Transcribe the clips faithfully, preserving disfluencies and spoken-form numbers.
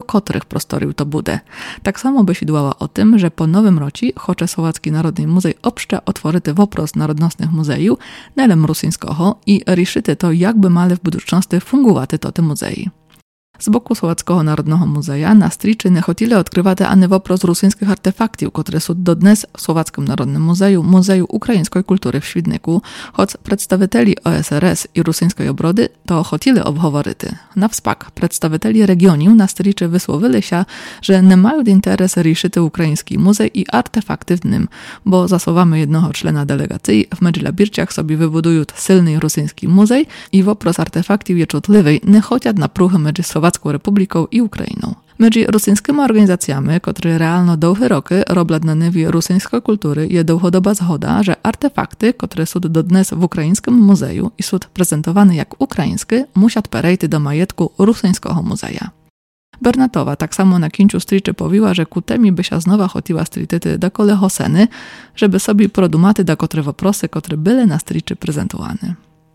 kotrych prostorił to bude. Tak samo besidłała o tym, że po nowym roci hoče Słowacki Narodny Muzej obszcze otwority wopros narodnostnych muzeju, nelem rusyńskoho i riszyty to jakby male w budućnosti fungowaty to te muzei. Z boku Słowackiego Narodnego Muzeja na striczy nechotile odkrywate any wopros rusyńskich artefaktiv, które są do dnes w Słowackim Narodnym Muzeju, Muzeju Ukraińskiej Kultury w Świdniku, choć przedstawicieli O S R S i rusyńskiej obrody to ochotili obhoworyty. Na wspak przedstawicieli regionu na striczy wysłowili się, że nie mają interes riszyty ukraiński muzej i artefakty w nim, bo za słowami jednego czlena delegacji w Medźlabirciach sobie wybudują silny rusyński muzej i wopros artefaktiv je czutliwej nie chociaż na pruchy między Słowacką Republiką i Ukrainą. Między rosyjskimi organizacjami, które realno długie roki robią na niwie rosyjskiej kultury, je długodoba zgoda, że artefakty, które są do dnes w ukraińskim muzeju i są prezentowane jak ukraińskie, muszą przejść do majetku rosyjskiego muzeja. Bernatowa tak samo na kińcu striczy powiła, że ku temi by się znowa chotiła strityty do kole hoseny, żeby sobie produmaty do kotre woprosy, które były na striczy prezentowane.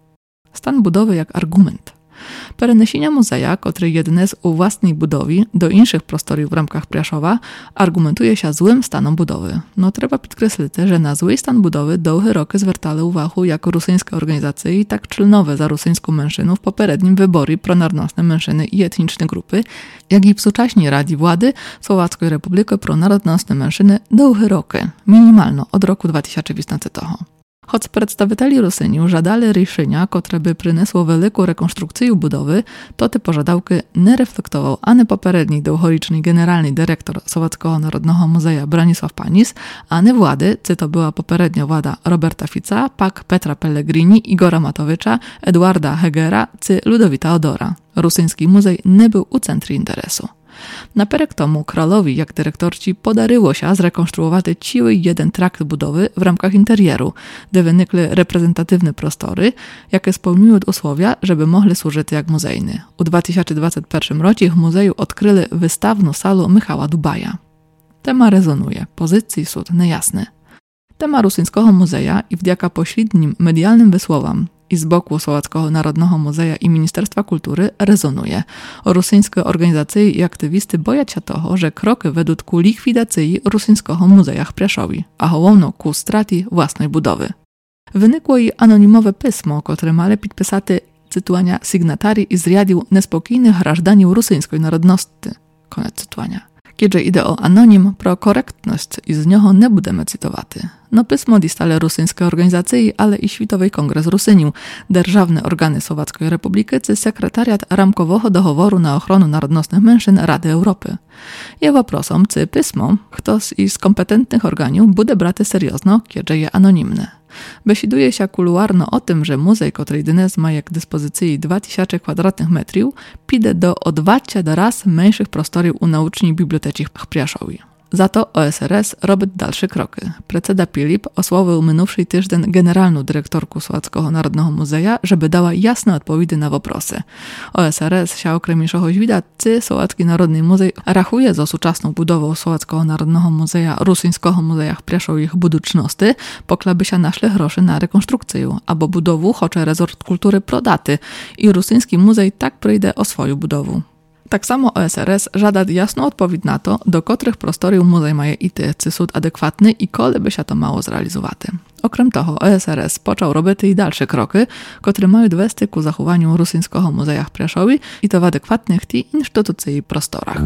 Stan budowy jak argument. Перенесення музея, котрий є днес у własnej budowie, do innych prostorów w ramkach Priaszowa, argumentuje się złym stanem budowy. No trzeba podkreślić, że na zły stan budowy długie roki zwracali uwagę jako rosyjskie organizacje i tak czylnowe za rosyjską mężczyznę w poprzednim wyborze pronarnostne mężczyzny i etniczne grupy, jak i w współcześniej Radzie Władzy Słowackiej Republiki pronarodnostne mężczyzny długie roki, minimalno od roku dwa tysiące piętnastego. Choć przedstawicieli Rusyniu żadali решenia, które by przyniosło wielką rekonstrukcję budowy, to te pożadałki nie reflektował ani poprzedni długowieczny generalny dyrektor Słowackiego Narodnego Muzeja Bronisław Panis, ani władzy, czy to była poprzednia władza Roberta Fica, pak Petra Pellegrini, Igora Matowicza, Eduarda Hegera czy Ludowita Odora. Rusyński muzej nie był u centrum interesu. Naperek tomu królowi, jak dyrektorci, podaryło się zrekonstruować cały jeden trakt budowy w ramkach interieru, gdy wynikły reprezentatywne prostory, jakie spełniły usłowia, żeby mogli służyć jak muzejny. U dwa tysiące dwudziestym pierwszym roku w muzeju odkryli wystawną salę Michała Dubaja. Tema rezonuje, pozycji są niejasne. Tema Rusyńskiego Muzeja i wdzięka pośrednim medialnym wysłowom i z boku Słowackiego Narodnego Muzeja i Ministerstwa Kultury rezonuje. Rosyjskie organizacje i aktywisty boją się toho, że kroky według ku likwidacji Rusyńskiego Muzeja w Priaszowie, a hołowno ku straty własnej budowy. Wynikło i anonimowe pismo, które male podpisaty cytowania sygnatarii i zriadił niespokojnych grażdaniów rosyjskiej narodności. Koniec cytowania. Kiedy idzie o anonim, pro korektność i z niego nie będziemy cytowaty. No pismo distale rosyjskie organizacje, ale i Światowy Kongres Rusyniu, державne organy Słowackiej Republiki czy sekretariat ramkowego dohoworu na ochronę narodnostnych mężczyzn Rady Europy. Je woprosom, czy pismo, ktoś z kompetentnych organów bude brate seriozno, kiedy je anonimne. Besiduje się kuluarno o tym, że muzej, który dnes ma jak dyspozycji dwa tysiące kwadratnych metrów, pide do o dwadzieścia raz mniejszych prostorów u naucznej biblioteki w Priaszowie. Za to O S R S robi dalsze kroki. Preceda Filip osłowił minувший tydzień generalną dyrektorku Słowackiego Narodnego Muzeja, żeby dała jasne odpowiedzi na woprosy. O S R S się okrem żwida, czy Słowacki Narodny Muzej rachuje za współczesną budową Słowackiego Narodnego Muzeja Rusyńskiego Muzeja w Priaszowie ich budućności, poklaby się naszle groszy na rekonstrukcję, albo budowu choće resort kultury prodaty i Rusyński Muzej tak przyjdzie o swoją budowę. Tak samo O S R S żada jasną odpowiedź na to, do których prostorów muzej ma ity, czy są adekwatne i kole by się to mało zrealizować. Okrem toho O S R S począł robić i dalsze kroki, które mają dwesty ku zachowaniu Rusyńskiego Muzeja w Priaszowie i to w adekwatnych ti instytucji prostorach.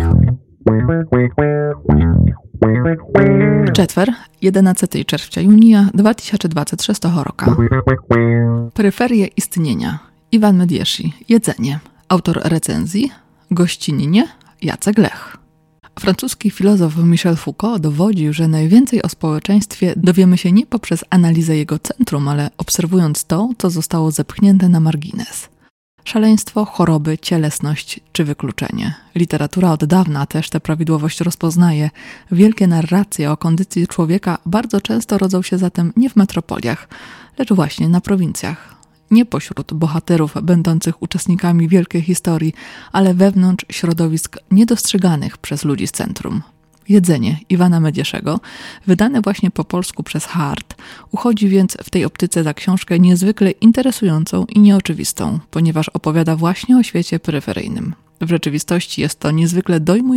Czetwer, jedenastego czerwca junia dwa tysiące dwudziestego szóstego roku. Peryferie istnienia. Iwan Medjeszy. Jedzenie. Autor recenzji. Gościninie Jacek Lech. Francuski filozof Michel Foucault dowodził, że najwięcej o społeczeństwie dowiemy się nie poprzez analizę jego centrum, ale obserwując to, co zostało zepchnięte na margines. Szaleństwo, choroby, cielesność czy wykluczenie. Literatura od dawna też tę prawidłowość rozpoznaje. Wielkie narracje o kondycji człowieka bardzo często rodzą się zatem nie w metropoliach, lecz właśnie na prowincjach. Nie pośród bohaterów będących uczestnikami wielkiej historii, ale wewnątrz środowisk niedostrzeganych przez ludzi z centrum. Jedzenie Iwana Medzieszego, wydane właśnie po polsku przez Hart, uchodzi więc w tej optyce za książkę niezwykle interesującą i nieoczywistą, ponieważ opowiada właśnie o świecie peryferyjnym. W rzeczywistości jest to niezwykle dojmujące